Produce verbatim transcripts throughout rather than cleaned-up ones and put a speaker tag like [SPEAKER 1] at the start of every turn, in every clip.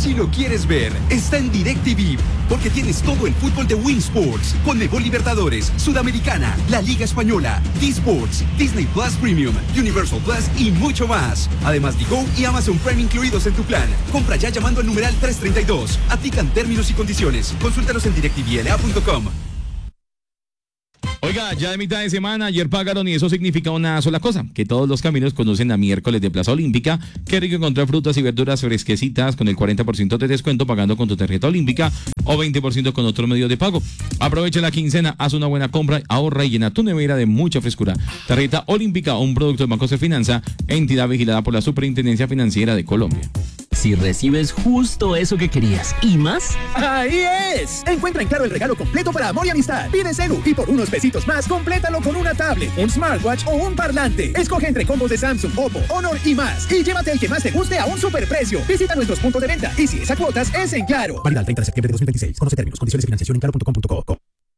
[SPEAKER 1] si lo quieres ver, está en DirecTV, porque tienes todo el fútbol de Win Sports, Conmebol Libertadores, Sudamericana, la Liga Española, D-Sports, Disney Plus Premium, Universal Plus y mucho más. Además, Digo y Amazon Prime incluidos en tu plan. Compra ya llamando al numeral trescientos treinta y dos. Aplican términos y condiciones. Consúltalos en direct t v l a punto com.
[SPEAKER 2] Oiga, ya de mitad de semana, ayer pagaron y eso significa una sola cosa, que todos los caminos conducen a miércoles de Plaza Olímpica. Qué rico encontrar frutas y verduras fresquecitas con el cuarenta por ciento de descuento pagando con tu tarjeta olímpica o veinte por ciento con otro medio de pago. Aprovecha la quincena, haz una buena compra, ahorra y llena tu nevera de mucha frescura. Tarjeta olímpica, un producto de Banco de Finanza, entidad vigilada por la Superintendencia Financiera de Colombia.
[SPEAKER 3] Si recibes justo eso que querías y más,
[SPEAKER 4] ¡ahí es! Encuentra en Claro el regalo completo para amor y amistad. Pide Celu y por unos pesitos más, complétalo con una tablet, un smartwatch o un parlante. Escoge entre combos de Samsung, Oppo, Honor y más. Y llévate el que más te guste a un superprecio. Visita nuestros puntos de venta. Y si es a cuotas, es en Claro.
[SPEAKER 5] Válida el treinta de septiembre de dos mil veintiséis. Conoce términos, condiciones y financiación en claro punto com punto co.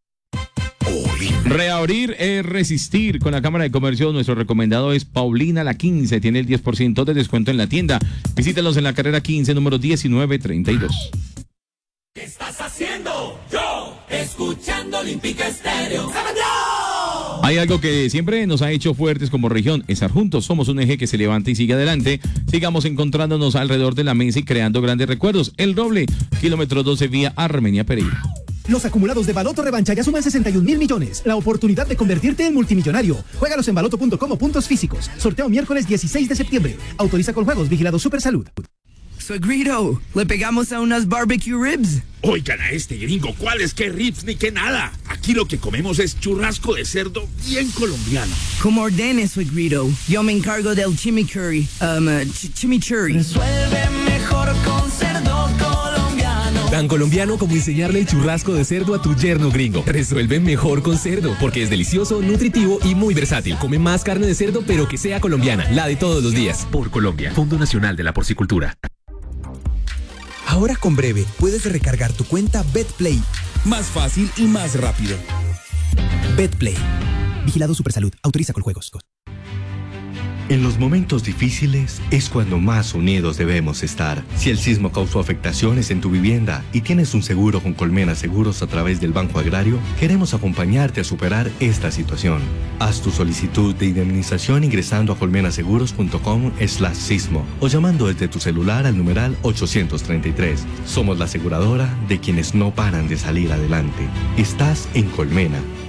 [SPEAKER 2] Reabrir es resistir. Con la Cámara de Comercio, nuestro recomendado es Paulina La quince. Tiene el diez por ciento de descuento en la tienda. Visítalos en la carrera quince, número diecinueve treinta y dos.
[SPEAKER 6] ¿Qué estás haciendo? Yo, escuchando Olímpica Estéreo.
[SPEAKER 2] Hay algo que siempre nos ha hecho fuertes como región, estar juntos. Somos un eje que se levanta y sigue adelante. Sigamos encontrándonos alrededor de la mesa y creando grandes recuerdos. El Roble, kilómetro doce, vía Armenia Pereira.
[SPEAKER 5] Los acumulados de Baloto Revancha ya suman sesenta y un mil millones. La oportunidad de convertirte en multimillonario. Juégalos en baloto punto com o puntos físicos. Sorteo miércoles dieciséis de septiembre. Autoriza con juegos. Vigilado Supersalud.
[SPEAKER 7] Suegrito, ¿le pegamos a unas barbecue ribs?
[SPEAKER 8] Oigan a este gringo, ¿cuáles qué ribs ni qué nada? Aquí lo que comemos es churrasco de cerdo bien colombiano.
[SPEAKER 7] Como ordene, suegrito. Yo me encargo del chimichurri. Um, uh, ch chimichurri.
[SPEAKER 6] Resuelve mejor con cerdo colombiano.
[SPEAKER 9] Tan colombiano como enseñarle el churrasco de cerdo a tu yerno gringo. Resuelve mejor con cerdo, porque es delicioso, nutritivo y muy versátil. Come más carne de cerdo, pero que sea colombiana, la de todos los días.
[SPEAKER 10] Por Colombia, Fondo Nacional de la Porcicultura.
[SPEAKER 11] Ahora con Breve puedes recargar tu cuenta BetPlay. Más fácil y más rápido. BetPlay. Vigilado Supersalud. Autoriza con juegos.
[SPEAKER 12] En los momentos difíciles es cuando más unidos debemos estar. Si el sismo causó afectaciones en tu vivienda y tienes un seguro con Colmena Seguros a través del Banco Agrario, queremos acompañarte a superar esta situación. Haz tu solicitud de indemnización ingresando a colmenaseguros punto com slash sismo o llamando desde tu celular al numeral ochocientos treinta y tres. Somos la aseguradora de quienes no paran de salir adelante. Estás en Colmena.